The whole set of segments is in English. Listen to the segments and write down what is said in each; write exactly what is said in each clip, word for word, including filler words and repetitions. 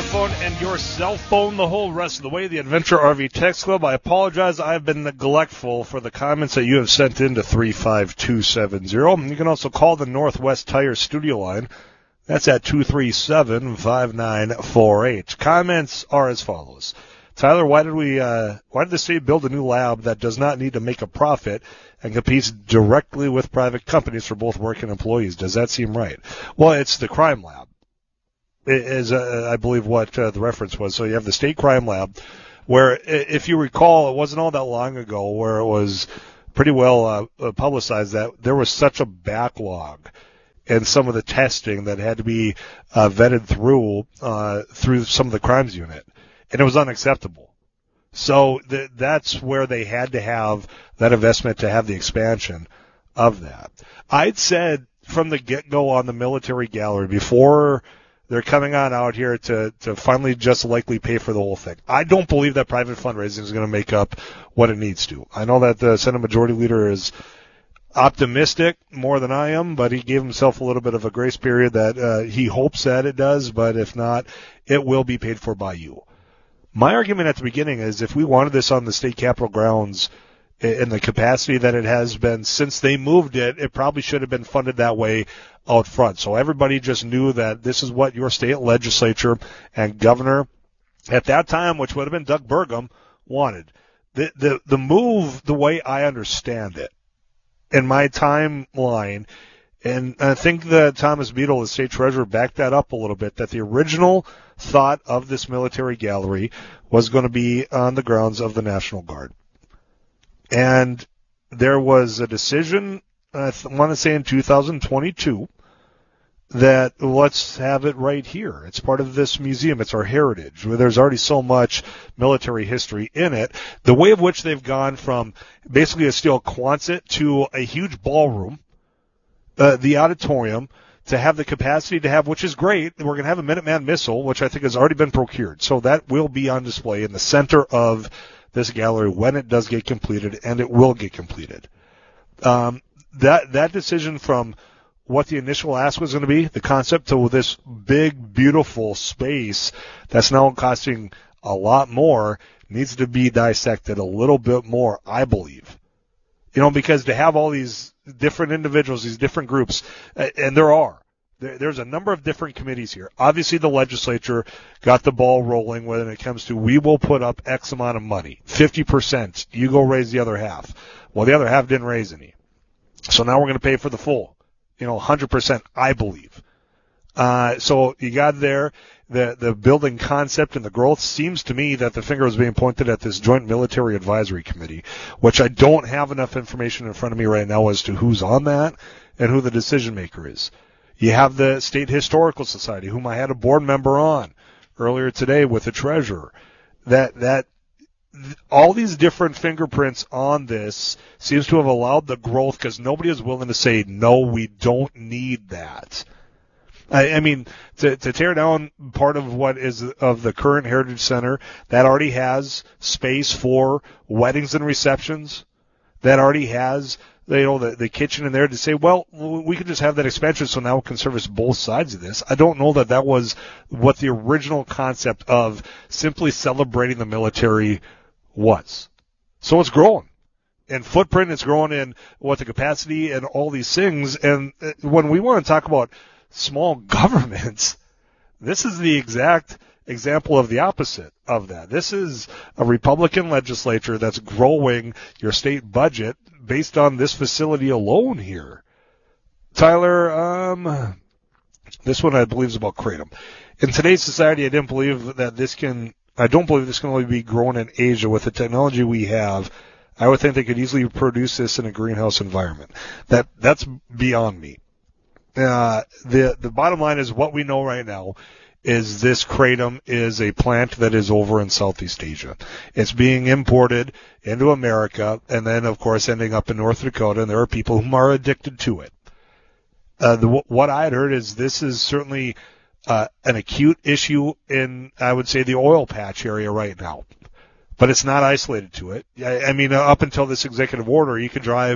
phone and your cell phone the whole rest of the way. The Adventure R V Text Club. I apologize. I've been neglectful for the comments that you have sent in to three five two seven zero. You can also call the Northwest Tire studio line. That's at two three seven, five nine four eight. Comments are as follows. Tyler, why did we, uh, why did the state build a new lab that does not need to make a profit and competes directly with private companies for both work and employees? Does that seem right? Well, it's the crime lab, is, uh, I believe, what uh, the reference was. So you have the state crime lab, where, if you recall, it wasn't all that long ago where it was pretty well uh, publicized that there was such a backlog in some of the testing that had to be uh, vetted through uh, through some of the crimes unit. And it was unacceptable. So th- that's where they had to have that investment to have the expansion of that. I'd said from the get-go on the military gallery, before they're coming on out here to, to finally just likely pay for the whole thing, I don't believe that private fundraising is going to make up what it needs to. I know that the Senate Majority Leader is optimistic more than I am, but he gave himself a little bit of a grace period that uh, he hopes that it does, but if not, it will be paid for by you. My argument at the beginning is if we wanted this on the state capitol grounds in the capacity that it has been since they moved it, it probably should have been funded that way out front. So everybody just knew that this is what your state legislature and governor at that time, which would have been Doug Burgum, wanted. The, the, the move, the way I understand it, in my timeline, and I think that Thomas Beadle, the state treasurer, backed that up a little bit, that the original thought of this military gallery was going to be on the grounds of the National Guard. And there was a decision, I want to say in two thousand twenty-two, that let's have it right here. It's part of this museum. It's our heritage, where there's already so much military history in it. The way of which they've gone from basically a steel Quonset to a huge ballroom, uh, the auditorium, to have the capacity to have, which is great. We're going to have a Minuteman missile, which I think has already been procured. So that will be on display in the center of this gallery when it does get completed, and it will get completed. Um, that, that decision from what the initial ask was going to be, the concept to this big, beautiful space that's now costing a lot more, needs to be dissected a little bit more, I believe. You know, because to have all these different individuals, these different groups, and there are, there, there's a number of different committees here. Obviously, the legislature got the ball rolling when it comes to, we will put up X amount of money, fifty percent. You go raise the other half. Well, the other half didn't raise any. So now we're going to pay for the full, you know, one hundred percent, I believe. Uh, so you got there. The, the building concept and the growth seems to me that the finger was being pointed at this Joint Military Advisory Committee, which I don't have enough information in front of me right now as to who's on that and who the decision maker is. You have the State Historical Society, whom I had a board member on earlier today with the treasurer. That, that, all these different fingerprints on this seems to have allowed the growth because nobody is willing to say, no, we don't need that. I, I mean, to, to tear down part of what is of the current Heritage Center that already has space for weddings and receptions, that already has, you know, the, the kitchen in there, to say, well, we could just have that expansion so now it can service both sides of this. I don't know that that was what the original concept of simply celebrating the military was. So it's growing. In footprint, it's growing in what the capacity and all these things. And when we want to talk about small governments, this is the exact example of the opposite of that. This is a Republican legislature that's growing your state budget based on this facility alone here. Tyler, um, this one I believe is about Kratom. In today's society, I didn't believe that this can, I don't believe this can only be grown in Asia with the technology we have. I would think they could easily produce this in a greenhouse environment. That, that's beyond me. Uh, the, the bottom line is what we know right now is this kratom is a plant that is over in Southeast Asia. It's being imported into America and then, of course, ending up in North Dakota, and there are people who are addicted to it. Uh, the, what I had heard is this is certainly uh, an acute issue in, I would say, the oil patch area right now. But it's not isolated to it. I, I mean, up until this executive order, you could drive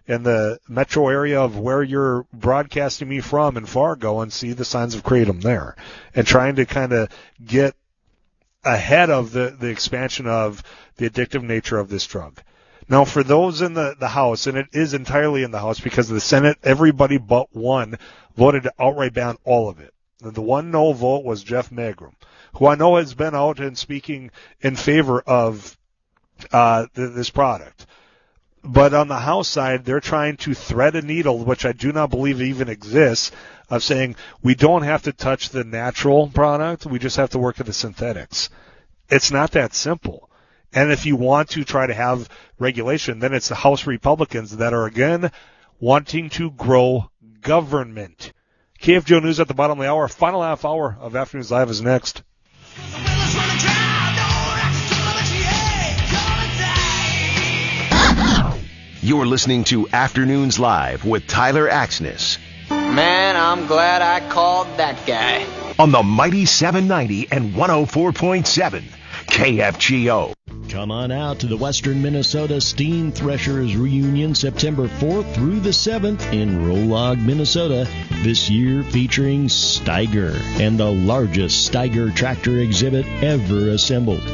in the metro area of where you're broadcasting me from in Fargo and see the signs of kratom there, and trying to kind of get ahead of the, the expansion of the addictive nature of this drug. Now, for those in the, the House, and it is entirely in the House because the Senate, everybody but one voted to outright ban all of it. The one no vote was Jeff Magrum, who I know has been out and speaking in favor of uh, th- this product. But on the House side, they're trying to thread a needle, which I do not believe even exists, of saying we don't have to touch the natural product, we just have to work at the synthetics. It's not that simple. And if you want to try to have regulation, then it's the House Republicans that are, again, wanting to grow government. K F G O News at the bottom of the hour. Final half hour of Afternoons Live is next. You're listening to Afternoons Live with Tyler Axness. Man, I'm glad I called that guy. On the mighty seven ninety and one oh four point seven. K F G O. Come on out to the Western Minnesota Steam Threshers Reunion September fourth through the seventh in Rolog, Minnesota. This year featuring Steiger and the largest Steiger tractor exhibit ever assembled.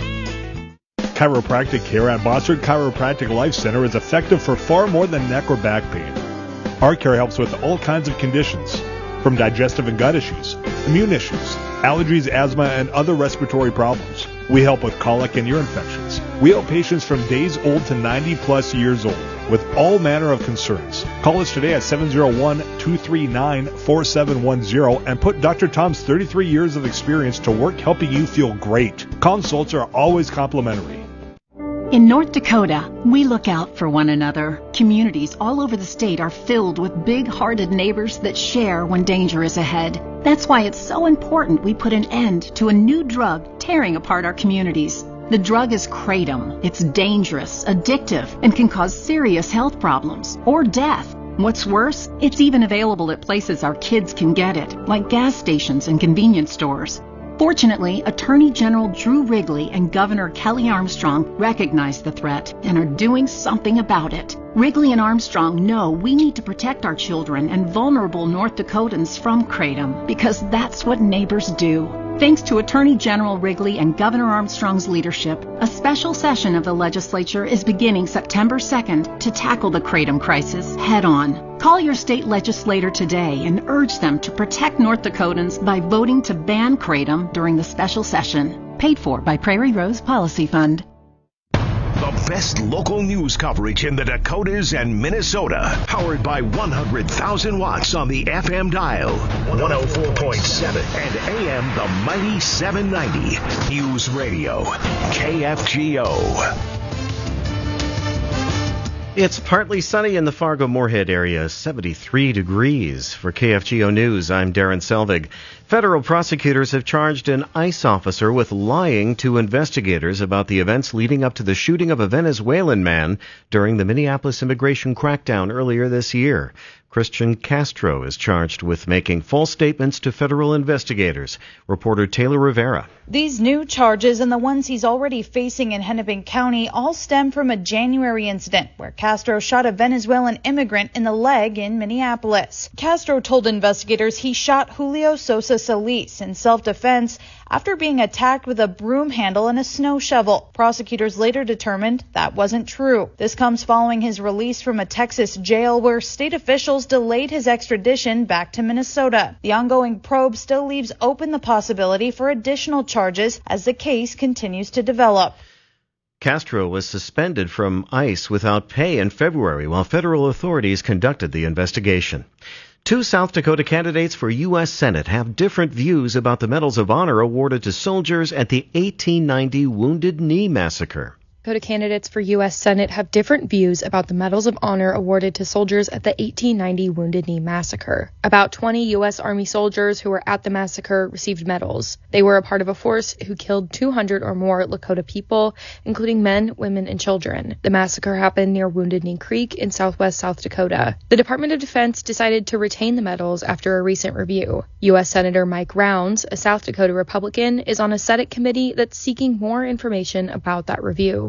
Chiropractic care at Bossard Chiropractic Life Center is effective for far more than neck or back pain. Our care helps with all kinds of conditions, from digestive and gut issues, immune issues, allergies, asthma, and other respiratory problems. We help with colic and ear infections. We help patients from days old to ninety plus years old with all manner of concerns. Call us today at seven oh one, two three nine, four seven one zero and put Doctor Tom's thirty-three years of experience to work helping you feel great. Consults are always complimentary. In North Dakota, we look out for one another. Communities all over the state are filled with big-hearted neighbors that share when danger is ahead. That's why it's so important we put an end to a new drug tearing apart our communities. The drug is kratom. It's dangerous, addictive, and can cause serious health problems or death. What's worse, it's even available at places our kids can get it, like gas stations and convenience stores. Fortunately, Attorney General Drew Wrigley and Governor Kelly Armstrong recognize the threat and are doing something about it. Wrigley and Armstrong know we need to protect our children and vulnerable North Dakotans from kratom because that's what neighbors do. Thanks to Attorney General Wrigley and Governor Armstrong's leadership, a special session of the legislature is beginning September second to tackle the kratom crisis head on. Call your state legislator today and urge them to protect North Dakotans by voting to ban kratom during the special session. Paid for by Prairie Rose Policy Fund. The best local news coverage in the Dakotas and Minnesota. Powered by one hundred thousand watts on the F M dial. one oh four point seven and A M the mighty seven ninety. News Radio. K F G O. It's partly sunny in the Fargo-Moorhead area, seventy-three degrees. For K F G O News, I'm Darren Selvig. Federal prosecutors have charged an ICE officer with lying to investigators about the events leading up to the shooting of a Venezuelan man during the Minneapolis immigration crackdown earlier this year. Christian Castro is charged with making false statements to federal investigators. Reporter Taylor Rivera. These new charges and the ones he's already facing in Hennepin County all stem from a January incident where Castro shot a Venezuelan immigrant in the leg in Minneapolis. Castro told investigators he shot Julio Sosa Solis in self-defense after being attacked with a broom handle and a snow shovel. Prosecutors later determined that wasn't true. This comes following his release from a Texas jail where state officials delayed his extradition back to Minnesota. The ongoing probe still leaves open the possibility for additional charges as the case continues to develop. Castro was suspended from ICE without pay in February while federal authorities conducted the investigation. Two South Dakota candidates for U S Senate have different views about the Medals of Honor awarded to soldiers at the eighteen ninety Wounded Knee Massacre. Dakota candidates for U S Senate have different views about the Medals of Honor awarded to soldiers at the eighteen ninety Wounded Knee Massacre. About twenty U S Army soldiers who were at the massacre received medals. They were a part of a force who killed two hundred or more Lakota people, including men, women, and children. The massacre happened near Wounded Knee Creek in southwest South Dakota. The Department of Defense decided to retain the medals after a recent review. U S Senator Mike Rounds, a South Dakota Republican, is on a Senate committee that's seeking more information about that review.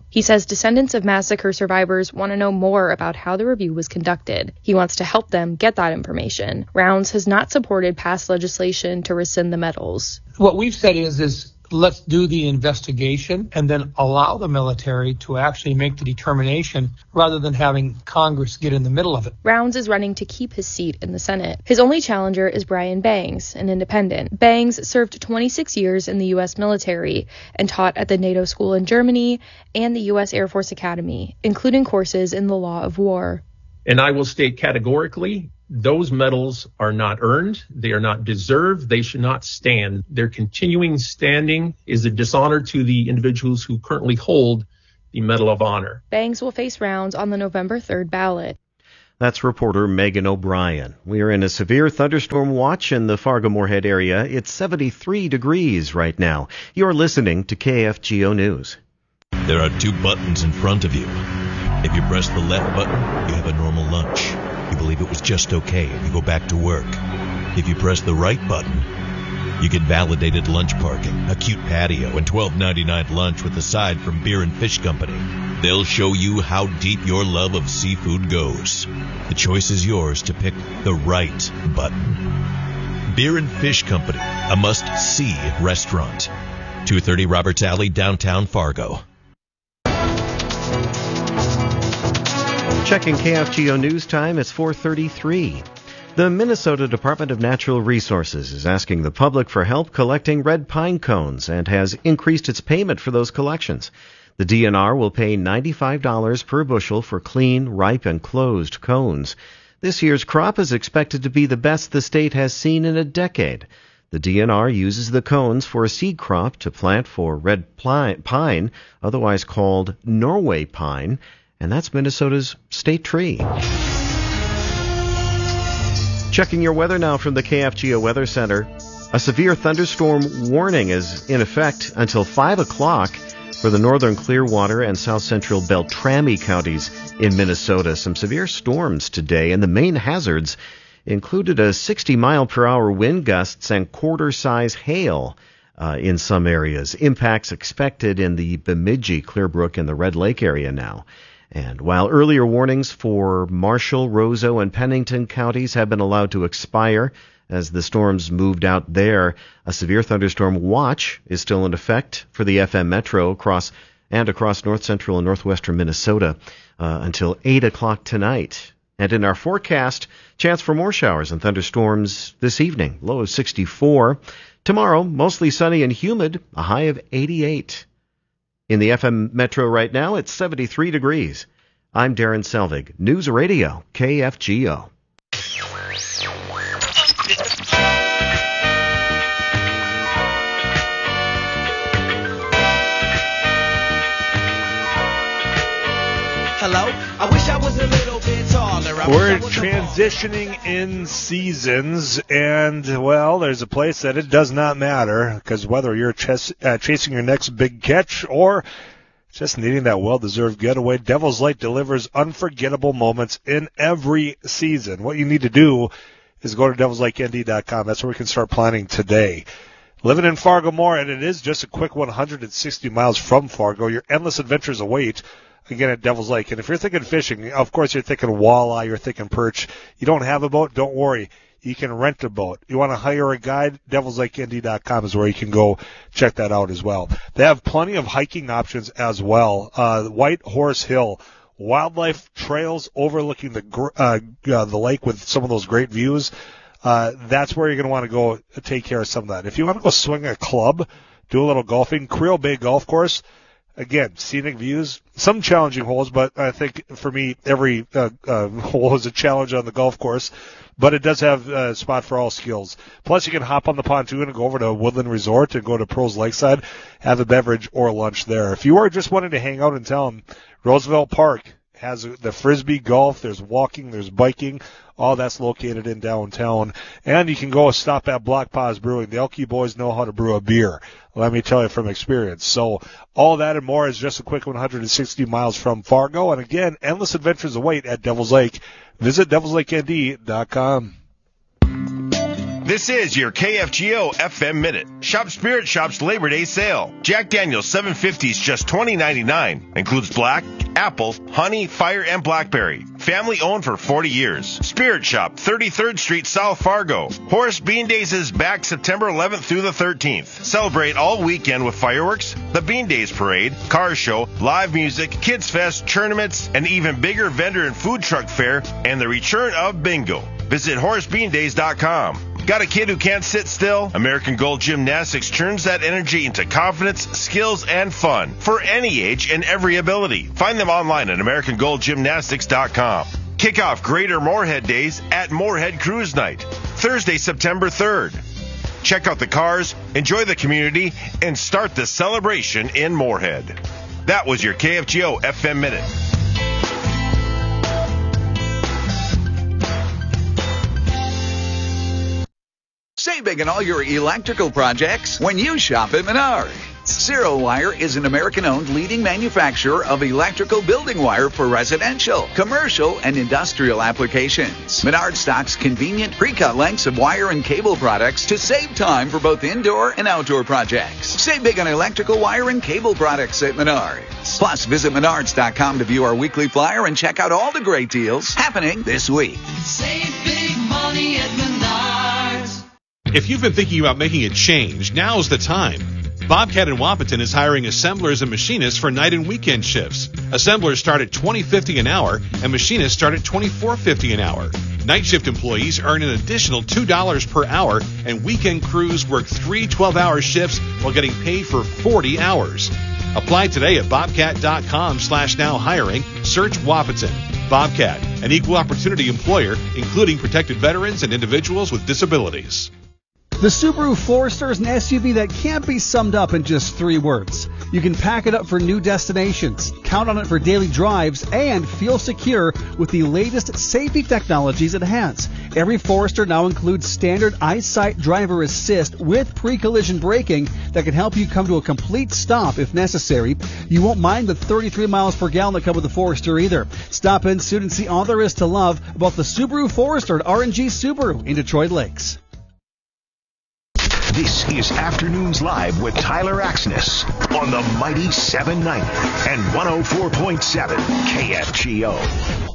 review. He says descendants of massacre survivors want to know more about how the review was conducted. He wants to help them get that information. Rounds has not supported past legislation to rescind the medals. What we've said is, is let's do the investigation and then allow the military to actually make the determination rather than having Congress get in the middle of it. Rounds is running to keep his seat in the Senate. His only challenger is Brian Bangs, an independent. Bangs served twenty-six years in the U S military and taught at the NATO school in Germany and the U S Air Force Academy, including courses in the law of war. And I will state categorically, those medals are not earned. They are not deserved. They should not stand. Their continuing standing is a dishonor to the individuals who currently hold the Medal of Honor. Bangs will face Rounds on the November third ballot. That's reporter Megan O'Brien. We are in a severe thunderstorm watch in the Fargo-Moorhead area. It's seventy-three degrees right now. You're listening to K F G O News. There are two buttons in front of you. If you press the left button, you have a normal lunch. You believe it was just okay and you go back to work. If you press the right button, you get validated lunch parking, a cute patio, and twelve ninety-nine lunch with a side from Beer and Fish Company. They'll show you how deep your love of seafood goes. The choice is yours to pick the right button. Beer and Fish Company, a must-see restaurant. two thirty Roberts Alley, downtown Fargo. Checking K F G O News Time, it's four thirty-three. The Minnesota Department of Natural Resources is asking the public for help collecting red pine cones and has increased its payment for those collections. The D N R will pay ninety-five dollars per bushel for clean, ripe, and closed cones. This year's crop is expected to be the best the state has seen in a decade. The D N R uses the cones for a seed crop to plant for red pine, otherwise called Norway pine, and that's Minnesota's state tree. Checking your weather now from the K F G O Weather Center. A severe thunderstorm warning is in effect until five o'clock for the northern Clearwater and south central Beltrami counties in Minnesota. Some severe storms today, and the main hazards included a sixty mile per hour wind gusts and quarter-size hail uh, in some areas. Impacts expected in the Bemidji, Clearbrook, and the Red Lake area now. And while earlier warnings for Marshall, Roseau, and Pennington counties have been allowed to expire as the storms moved out there, a severe thunderstorm watch is still in effect for the F M Metro across and across north central and northwestern Minnesota uh, until eight o'clock tonight. And in our forecast, chance for more showers and thunderstorms this evening, low of sixty-four. Tomorrow, mostly sunny and humid, a high of eighty-eight. In the F M Metro right now, it's seventy-three degrees. I'm Darren Selvig, News Radio, K F G O. Hello? I wish I was a little bit taller. I We're transitioning in seasons, and, well, there's a place that it does not matter, because whether you're ches- uh, chasing your next big catch or just needing that well-deserved getaway, Devil's Lake delivers unforgettable moments in every season. What you need to do is go to devils lake n d dot com. That's where we can start planning today. Living in Fargo-Moorhead, and it is just a quick one hundred sixty miles from Fargo. Your endless adventures await, again, at Devil's Lake. And if you're thinking fishing, of course you're thinking walleye, you're thinking perch. You don't have a boat, don't worry. You can rent a boat. You want to hire a guide, devils lake n d dot com is where you can go check that out as well. They have plenty of hiking options as well. Uh, White Horse Hill, wildlife trails overlooking the uh, uh, the lake with some of those great views. Uh, that's where you're going to want to go take care of some of that. If you want to go swing a club, do a little golfing, Creel Bay Golf Course, again, scenic views, some challenging holes, but I think for me, every uh, uh, hole is a challenge on the golf course. But it does have a spot for all skills. Plus, you can hop on the pontoon and go over to Woodland Resort and go to Pearls Lakeside, have a beverage or lunch there. If you are just wanting to hang out in town, Roosevelt Park has the Frisbee golf. There's walking, there's biking. All that's located in downtown. And you can go stop at Black Paws Brewing. The Elkie boys know how to brew a beer. Let me tell you from experience. So all that and more is just a quick one hundred sixty miles from Fargo. And again, endless adventures await at Devil's Lake. Visit devils lake n d dot com. This is your K F G O F M Minute. Shop Spirit Shop's Labor Day sale. Jack Daniel's seven fifty is just twenty ninety-nine. Includes black, apple, honey, fire, and blackberry. Family owned for forty years. Spirit Shop, thirty-third Street, South Fargo. Horace Bean Days is back September eleventh through the thirteenth. Celebrate all weekend with fireworks, the Bean Days Parade, car show, live music, kids fest, tournaments, an even bigger vendor and food truck fair, and the return of bingo. Visit horace bean days dot com. Got a kid who can't sit still? American Gold Gymnastics turns that energy into confidence, skills, and fun for any age and every ability. Find them online at american gold gymnastics dot com. Kick off Greater Moorhead Days at Moorhead Cruise Night, Thursday, September third. Check out the cars, enjoy the community, and start the celebration in Moorhead. That was your K F G O F M Minute. Save big on all your electrical projects when you shop at Menards. Zero Wire is an American-owned leading manufacturer of electrical building wire for residential, commercial, and industrial applications. Menards stocks convenient pre-cut lengths of wire and cable products to save time for both indoor and outdoor projects. Save big on electrical wire and cable products at Menards. Plus, visit menards dot com to view our weekly flyer and check out all the great deals happening this week. Save big money at Menards. If you've been thinking about making a change, now's the time. Bobcat in Wapaton is hiring assemblers and machinists for night and weekend shifts. Assemblers start at twenty fifty an hour, and machinists start at twenty-four fifty an hour. Night shift employees earn an additional two dollars per hour, and weekend crews work three twelve-hour shifts while getting paid for forty hours. Apply today at bobcat dot com slash now hiring. Search Wapaton. Bobcat, an equal opportunity employer, including protected veterans and individuals with disabilities. The Subaru Forester is an S U V that can't be summed up in just three words. You can pack it up for new destinations, count on it for daily drives, and feel secure with the latest safety technologies it has. Every Forester now includes standard EyeSight driver assist with pre-collision braking that can help you come to a complete stop if necessary. You won't mind the thirty-three miles per gallon that come with the Forester either. Stop in soon and see all there is to love about the Subaru Forester at R and G Subaru in Detroit Lakes. This is Afternoons Live with Tyler Axness on the mighty seven ninety and one oh four point seven K F G O.